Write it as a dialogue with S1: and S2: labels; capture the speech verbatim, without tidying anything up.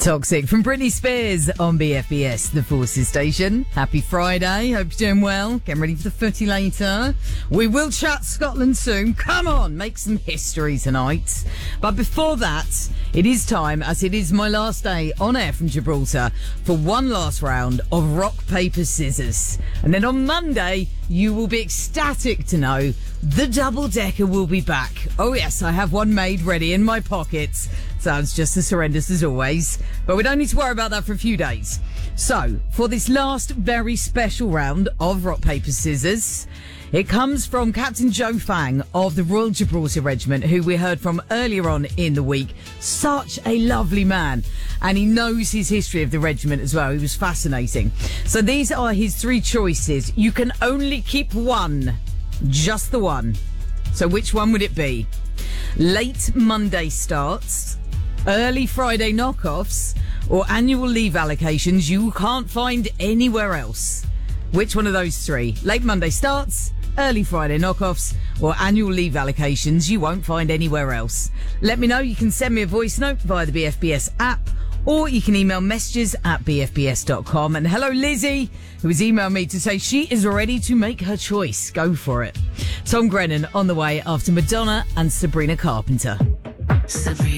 S1: Toxic from Britney Spears on B F B S, the Forces station. Happy Friday. Hope you're doing well. Getting ready for the footy later. We will chat Scotland soon. Come on, make some history tonight. But before that, it is time, as it is my last day on air from Gibraltar, for one last round of rock, paper, scissors. And then on Monday, you will be ecstatic to know the double-decker will be back. Oh yes, I have one made ready in my pockets. Sounds just as horrendous as always, but we don't need to worry about that for a few days. So, for this last very special round of rock, paper, scissors, it comes from Captain Joe Fang of the Royal Gibraltar Regiment, who we heard from earlier on in the week. Such a lovely man, and he knows his history of the regiment as well. He was fascinating. So these are his three choices. You can only keep one, just the one. So which one would it be? Late Monday starts, early Friday knockoffs, or annual leave allocations you can't find anywhere else? Which one of those three? Late Monday starts, early Friday knockoffs, or annual leave allocations you won't find anywhere else? Let me know. You can send me a voice note via the B F B S app, or you can email messages at b f b s dot com. And hello, Lizzie, who has emailed me to say she is ready to make her choice. Go for it. Tom Grennan on the way after Madonna and Sabrina Carpenter.
S2: Sabrina.